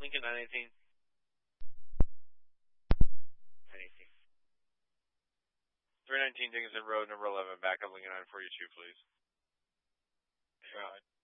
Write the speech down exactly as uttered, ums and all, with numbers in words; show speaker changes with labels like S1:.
S1: Lincoln nine eighteen. nine eighteen. three nineteen Dickinson Road, number eleven, back up Lincoln nine forty-two, please.
S2: Right.